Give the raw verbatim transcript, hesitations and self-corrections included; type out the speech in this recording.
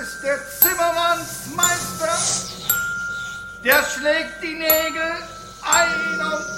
ist der Zimmermannsmeister. Der schlägt die Nägel ein und